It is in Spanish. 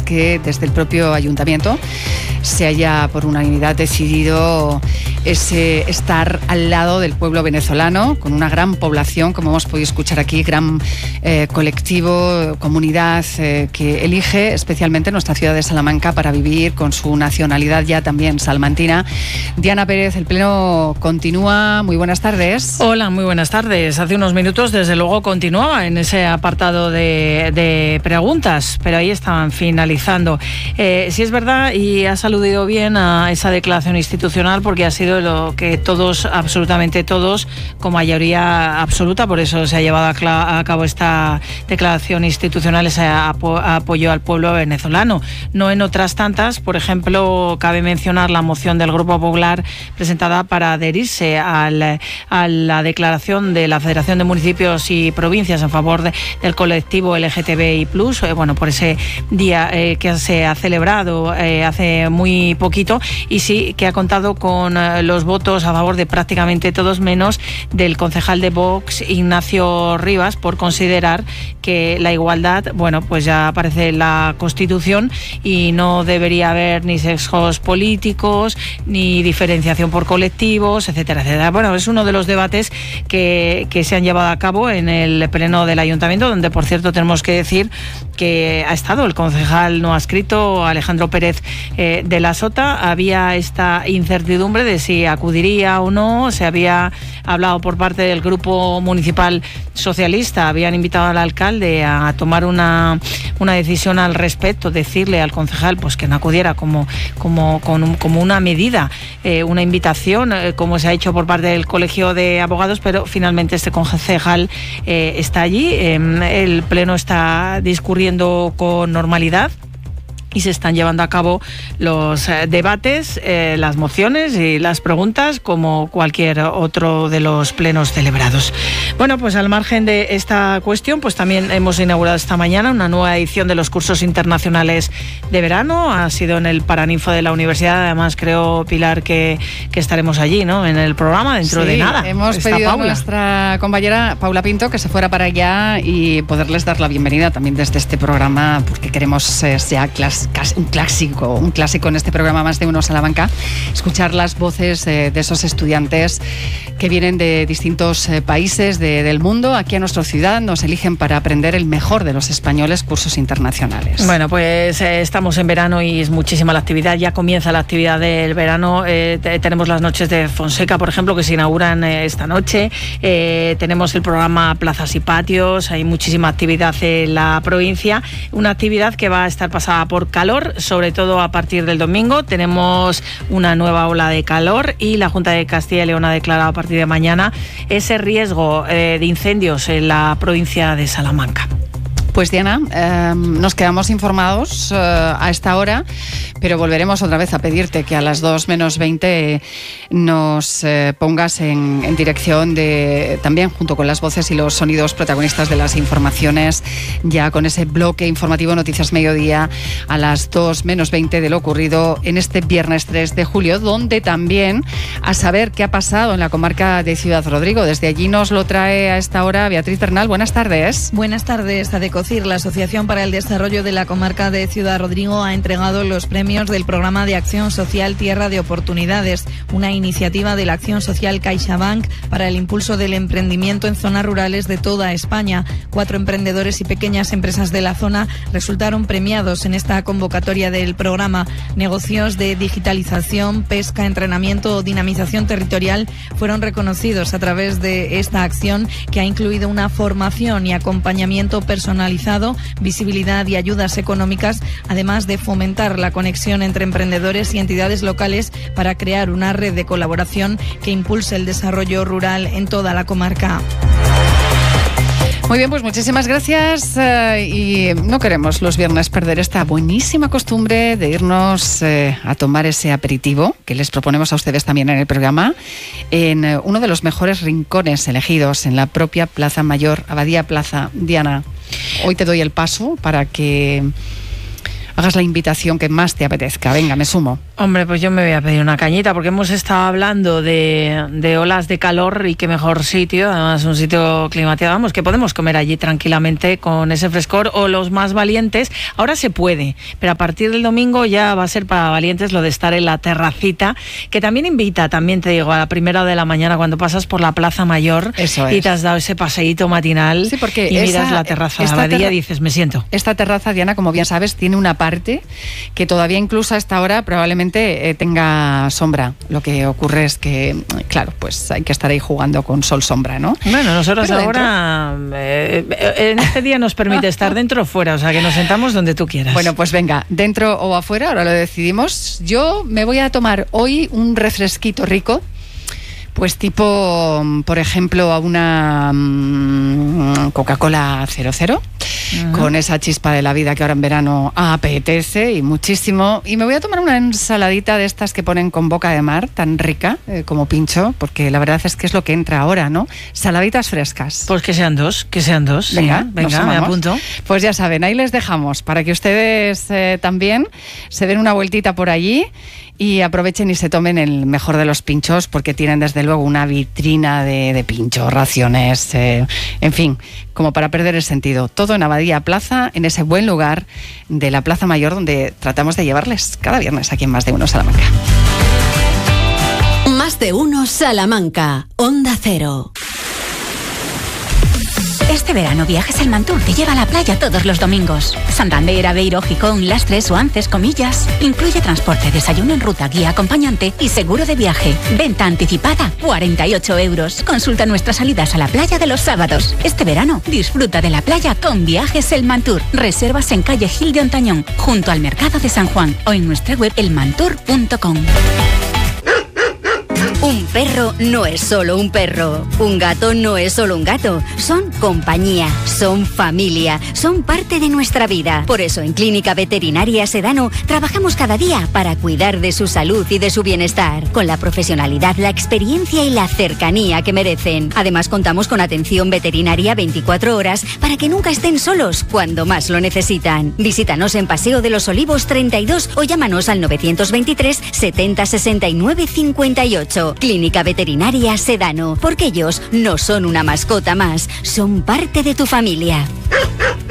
que desde el propio ayuntamiento se haya por unanimidad decidido estar al lado del pueblo venezolano, con una gran población, como hemos podido escuchar aquí, gran colectivo, comunidad que elige especialmente nuestra ciudad de Salamanca para vivir con su nacionalidad ya también salmantina. Diana Pérez, el pleno continúa. Muy buenas tardes. Hola, muy buenas tardes. Hace unos minutos, desde luego, continuaba en ese apartado de preguntas, pero ahí estaban finalizando. Sí es verdad, y has aludido bien a esa declaración institucional, porque ha sido lo que todos, absolutamente todos, con mayoría absoluta, por eso se ha llevado a cabo esta declaración institucional, ese apoyo al pueblo venezolano. No en otras tantas, por ejemplo, cabe mencionar la moción del Grupo Popular presentada para adherirse a la declaración de la Federación de Municipios y Provincias en favor del colectivo LGTBI+, por ese día que se ha celebrado hace muy poquito, y sí que ha contado con los votos a favor de prácticamente todos, menos del concejal de Vox, Ignacio Rivas, por considerar que la igualdad, pues ya aparece en la Constitución y no debería haber ni sesgos políticos, ni diferenciación por colectivos, etcétera, etcétera. Bueno, es uno de los debates que se han llevado a cabo en el pleno del Ayuntamiento, donde, por cierto, tenemos que decir que ha estado el concejal no adscrito, Alejandro Pérez de la Sota. Había esta incertidumbre de si acudiría o no. Se había hablado por parte del Grupo Municipal Socialista, habían invitado al alcalde a tomar una decisión al respecto, decirle al concejal que no acudiera como una medida, una invitación, como se ha hecho por parte del Colegio de Abogados, pero finalmente este concejal está allí. El pleno está discurriendo con normalidad y se están llevando a cabo los debates, las mociones y las preguntas, como cualquier otro de los plenos celebrados. Bueno, pues al margen de esta cuestión, pues también hemos inaugurado esta mañana una nueva edición de los cursos internacionales de verano. Ha sido en el Paraninfo de la Universidad. Además, creo, Pilar, que estaremos allí, ¿no?, en el programa dentro de nada. Hemos pedido a nuestra compañera Paula Pinto que se fuera para allá y poderles dar la bienvenida también desde este programa, porque queremos sea un clásico en este programa Más de Uno Salamanca, escuchar las voces de esos estudiantes que vienen de distintos países del mundo. Aquí a nuestra ciudad nos eligen para aprender el mejor de los españoles, cursos internacionales. Bueno, pues estamos en verano y es muchísima la actividad. Ya comienza la actividad del verano. Tenemos las noches de Fonseca, por ejemplo, que se inauguran esta noche. Tenemos el programa Plazas y Patios. Hay muchísima actividad en la provincia. Una actividad que va a estar pasada por calor, sobre todo a partir del domingo. Tenemos una nueva ola de calor y la Junta de Castilla y León ha declarado a partir de mañana ese riesgo de incendios en la provincia de Salamanca. Pues Diana, nos quedamos informados a esta hora, pero volveremos otra vez a pedirte que a las 2 menos 20 nos pongas en dirección de, también junto con las voces y los sonidos protagonistas de las informaciones, ya con ese bloque informativo Noticias Mediodía a las 2 menos 20 de lo ocurrido en este viernes 3 de julio, donde también a saber qué ha pasado en la comarca de Ciudad Rodrigo. Desde allí nos lo trae a esta hora Beatriz Bernal. Buenas tardes. Buenas tardes, Adecocir. La Asociación para el Desarrollo de la Comarca de Ciudad Rodrigo ha entregado los premios del Programa de Acción Social Tierra de Oportunidades, una iniciativa de la Acción Social CaixaBank para el impulso del emprendimiento en zonas rurales de toda España. 4 emprendedores y pequeñas empresas de la zona resultaron premiados en esta convocatoria del programa. Negocios de digitalización, pesca, entrenamiento o dinamización territorial fueron reconocidos a través de esta acción, que ha incluido una formación y acompañamiento personalizado, visibilidad y ayudas económicas, además de fomentar la conexión entre emprendedores y entidades locales para crear una red de colaboración que impulse el desarrollo rural en toda la comarca. Muy bien, pues muchísimas gracias y no queremos los viernes perder esta buenísima costumbre de irnos a tomar ese aperitivo que les proponemos a ustedes también en el programa, en uno de los mejores rincones elegidos en la propia Plaza Mayor, Abadía Plaza. Diana, hoy te doy el paso para que hagas la invitación que más te apetezca. Venga, me sumo. Hombre, pues yo me voy a pedir una cañita, porque hemos estado hablando de olas de calor y qué mejor sitio, además un sitio climatizado, vamos, que podemos comer allí tranquilamente con ese frescor, o los más valientes. Ahora se puede, pero a partir del domingo ya va a ser para valientes lo de estar en la terracita, que también invita, también te digo, a la 1:00 de la mañana cuando pasas por la Plaza Mayor. Eso y es. te has dado ese paseíto matinal, Sí, porque y miras la terraza de Abadía y dices, me siento. Esta terraza, Diana, como bien sabes, tiene una parte que todavía incluso a esta hora probablemente tenga sombra. Lo que ocurre es que, claro, pues hay que estar ahí jugando con sol-sombra, ¿no? Bueno, nosotros Pero ahora en este día nos permite estar dentro o fuera, o sea que nos sentamos donde tú quieras. Bueno, pues venga, dentro o afuera, ahora lo decidimos. Yo me voy a tomar hoy un refresquito rico, pues tipo, por ejemplo, a una Coca-Cola 00, con esa chispa de la vida que ahora en verano apetece y muchísimo. Y me voy a tomar una ensaladita de estas que ponen con boca de mar, tan rica como pincho, porque la verdad es que es lo que entra ahora, ¿no? Saladitas frescas. Pues que sean dos. Venga, venga, me apunto. Pues ya saben, ahí les dejamos para que ustedes también se den una vueltita por allí y aprovechen y se tomen el mejor de los pinchos, porque tienen desde luego una vitrina de pinchos, raciones, en fin, como para perder el sentido. Todo en Abadía Plaza, en ese buen lugar de la Plaza Mayor, donde tratamos de llevarles cada viernes aquí en Más de Uno Salamanca. Más de Uno Salamanca, Onda Cero. Este verano Viajes El Mantur te lleva a la playa todos los domingos. Santander, Aveiro, Gijón, Lastres, Oances, Comillas. Incluye transporte, desayuno en ruta, guía acompañante y seguro de viaje. Venta anticipada, 48 €. Consulta nuestras salidas a la playa de los sábados. Este verano disfruta de la playa con Viajes El Mantur. Reservas en calle Gil de Ontañón, junto al Mercado de San Juan, o en nuestra web elmantur.com. Un perro no es solo un perro. Un gato no es solo un gato. Son compañía, son familia, son parte de nuestra vida. Por eso en Clínica Veterinaria Sedano trabajamos cada día para cuidar de su salud y de su bienestar, con la profesionalidad, la experiencia y la cercanía que merecen. Además contamos con atención veterinaria 24 horas para que nunca estén solos cuando más lo necesitan. Visítanos en Paseo de los Olivos 32 o llámanos al 923 70 69 58. Clínica Veterinaria Sedano, porque ellos no son una mascota más, son parte de tu familia.